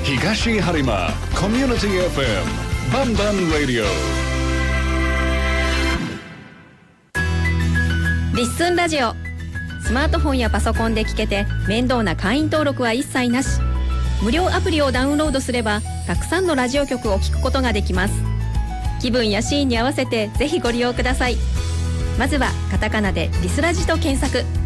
東播磨コミュニティ FM バンバンラディオ。 リッスンラジオ。スマートフォンやパソコンで聞けて面倒な会員登録は一切なし。無料アプリをダウンロードすればたくさんのラジオ局を聞くことができます。気分やシーンに合わせてぜひご利用ください。まずはカタカナでリスラジと検索。